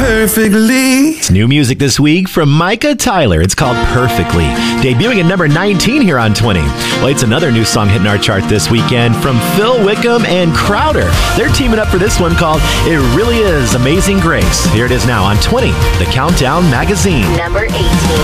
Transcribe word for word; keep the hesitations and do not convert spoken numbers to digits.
perfectly. It's new music this week from Micah Tyler. It's called Perfectly, debuting at number nineteen here on twenty. Well, it's another new song hitting our chart this weekend from Phil Wickham and Crowder. They're teaming up for this one called It Really Is Amazing Grace. Here it is now on twenty, The Countdown Magazine. Number eighteen.